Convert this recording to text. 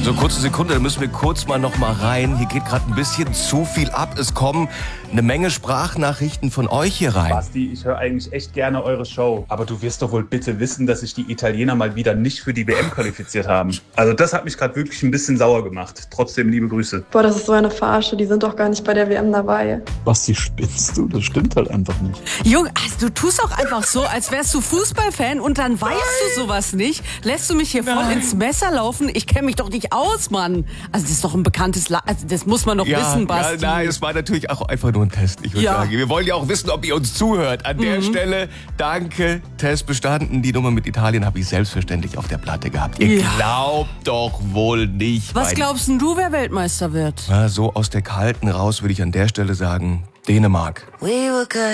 So, kurze Sekunde, da müssen wir kurz mal noch mal rein. Hier geht gerade ein bisschen zu viel ab. Es kommen eine Menge Sprachnachrichten von euch hier rein. Basti, ich höre eigentlich echt gerne eure Show. Aber du wirst doch wohl bitte wissen, dass sich die Italiener mal wieder nicht für die WM qualifiziert haben. Also das hat mich gerade wirklich ein bisschen sauer gemacht. Trotzdem liebe Grüße. Boah, das ist so eine Verarsche. Die sind doch gar nicht bei der WM dabei. Basti, spinnst du? Das stimmt halt einfach nicht. Junge, also du tust auch einfach so, als wärst du Fußballfan und dann weißt du sowas nicht. Lässt du mich hier voll ins Messer laufen? Ich kenne mich doch nicht aus, Mann. Also das ist doch ein bekanntes also das muss man doch wissen, Basti. Ja, nein, es war natürlich auch einfach nur ein Test. Ich würde sagen, wir wollen ja auch wissen, ob ihr uns zuhört. An der Stelle, danke, Test bestanden. Die Nummer mit Italien habe ich selbstverständlich auf der Platte gehabt. Ihr glaubt doch wohl nicht. Was glaubst denn du, wer Weltmeister wird? Na, so aus der Kalten raus würde ich an der Stelle sagen, Dänemark. We were good.